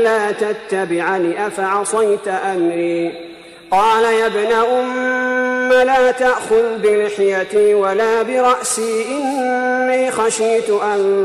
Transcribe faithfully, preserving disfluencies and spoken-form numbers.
لا تتبعني أفعصيت أمري. قال يا ابن أم لا تأخذ بلحيتي ولا برأسي إني خشيت أن